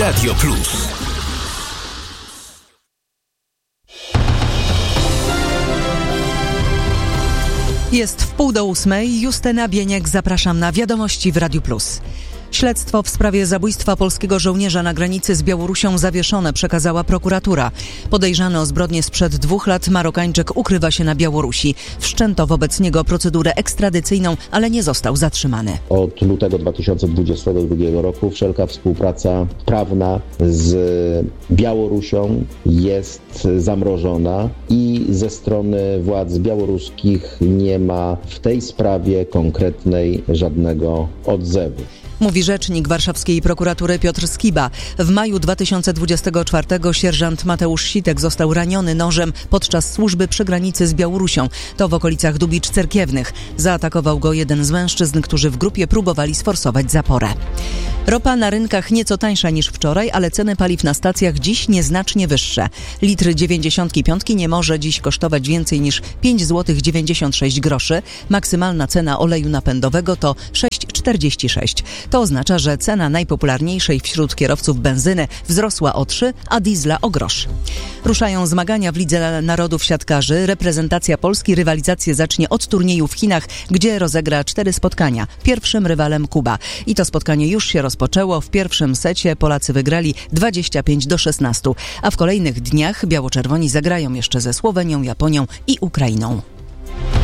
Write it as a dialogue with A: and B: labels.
A: Radio Plus.
B: Jest 7:30. Justyna Bieniek, zapraszam na Wiadomości w Radiu Plus. Śledztwo w sprawie zabójstwa polskiego żołnierza na granicy z Białorusią zawieszone, przekazała prokuratura. Podejrzany o zbrodnię sprzed 2 lat Marokańczyk ukrywa się na Białorusi. Wszczęto wobec niego procedurę ekstradycyjną, ale nie został zatrzymany.
C: Od lutego 2022 roku wszelka współpraca prawna z Białorusią jest zamrożona i ze strony władz białoruskich nie ma w tej sprawie konkretnej żadnego odzewu.
B: Mówi rzecznik warszawskiej prokuratury Piotr Skiba. W maju 2024 sierżant Mateusz Sitek został raniony nożem podczas służby przy granicy z Białorusią. To w okolicach Dubicz Cerkiewnych. Zaatakował go jeden z mężczyzn, którzy w grupie próbowali sforsować zaporę. Ropa na rynkach nieco tańsza niż wczoraj, ale ceny paliw na stacjach dziś nieznacznie wyższe. Litr 95 nie może dziś kosztować więcej niż 5,96 zł. Maksymalna cena oleju napędowego to 6,46. To oznacza, że cena najpopularniejszej wśród kierowców benzyny wzrosła o 3, a diesla o grosz. Ruszają zmagania w Lidze Narodów Siatkarzy. Reprezentacja Polski rywalizację zacznie od turnieju w Chinach, gdzie rozegra 4 spotkania. Pierwszym rywalem Kuba. I to spotkanie już się rozpoczęło. W pierwszym secie Polacy wygrali 25-16, a w kolejnych dniach biało-czerwoni zagrają jeszcze ze Słowenią, Japonią i Ukrainą.